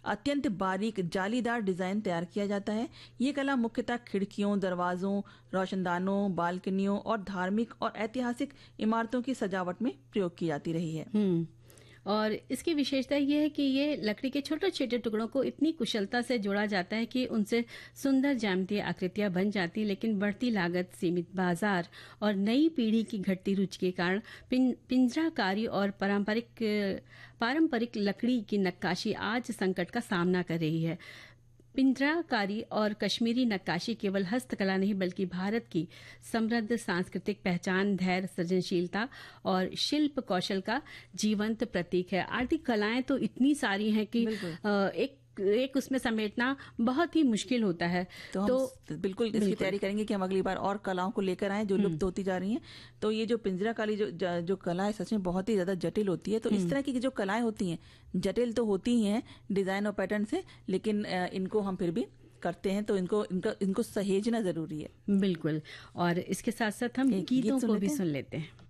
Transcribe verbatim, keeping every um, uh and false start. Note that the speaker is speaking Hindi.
अत्यंत बारीक जालीदार डिजाइन तैयार किया जाता है। ये कला मुख्यतः खिड़कियों, दरवाजों, रोशनदानों, बालकनियों और धार्मिक और ऐतिहासिक इमारतों की सजावट में प्रयोग की जाती रही है। हम्म और इसकी विशेषता ये है कि ये लकड़ी के छोटे छोटे टुकड़ों को इतनी कुशलता से जोड़ा जाता है कि उनसे सुंदर ज्यामितीय आकृतियां बन जाती, लेकिन बढ़ती लागत, सीमित बाजार और नई पीढ़ी की घटती रुचि के कारण पिं, पिंजराकारी और पारंपरिक पारंपरिक लकड़ी की नक्काशी आज संकट का सामना कर रही है। पिंजराकारी और कश्मीरी नक्काशी केवल हस्तकला नहीं बल्कि भारत की समृद्ध सांस्कृतिक पहचान, धैर्य, सृजनशीलता और शिल्प कौशल का जीवंत प्रतीक है। आर्थिक कलाएं तो इतनी सारी हैं कि एक एक उसमें समेटना बहुत ही मुश्किल होता है। तो हम तो बिल्कुल इसकी तैयारी करेंगे कि हम अगली बार और कलाओं को लेकर आए जो लुप्त होती जा रही हैं। तो ये जो पिंजराकारी जो जो कला है सच में बहुत ही ज्यादा जटिल होती है। तो इस तरह की जो कलाएं होती हैं जटिल तो होती ही हैं डिजाइन और पैटर्न से, लेकिन इनको हम फिर भी करते हैं तो इनको इनको इनको सहेजना जरूरी है। बिल्कुल। और इसके साथ साथ हम गीतों को भी सुन लेते हैं।